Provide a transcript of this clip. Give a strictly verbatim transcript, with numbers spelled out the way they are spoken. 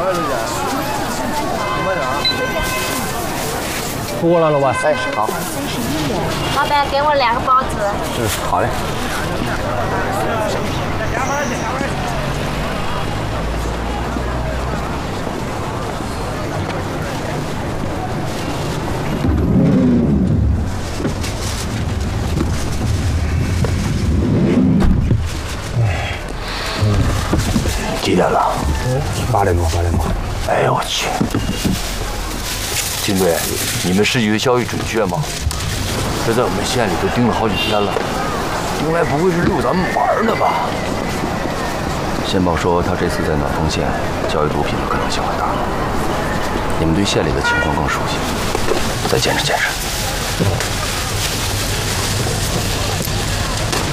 过来了，老板。 哎，好。 老板，给我两个包子。 嗯，好嘞。几点了？ 八点多，八点多。 哎呦我去！金队，你们市局的消息准确吗？这在我们县里都盯了好几天了，应该不会是溜咱们玩呢吧？县报说他这次在暖丰县交易毒品的可能性很大，你们对县里的情况更熟悉，再坚持坚持。